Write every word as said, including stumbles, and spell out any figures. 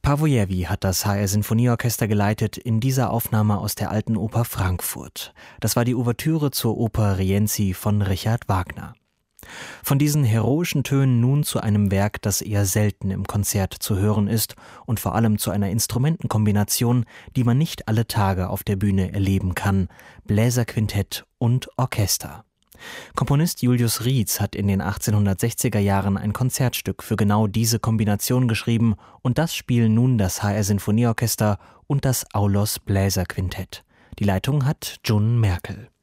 Pavojewi hat das H R-Sinfonieorchester geleitet in dieser Aufnahme aus der Alten Oper Frankfurt. Das war die Ouvertüre zur Oper Rienzi von Richard Wagner. Von diesen heroischen Tönen nun zu einem Werk, das eher selten im Konzert zu hören ist und vor allem zu einer Instrumentenkombination, die man nicht alle Tage auf der Bühne erleben kann: Bläserquintett und Orchester. Komponist Julius Rietz hat in den achtzehnhundertsechziger Jahren ein Konzertstück für genau diese Kombination geschrieben, und das spielen nun das H R-Sinfonieorchester und das Aulos Bläserquintett. Die Leitung hat Jun Merkel.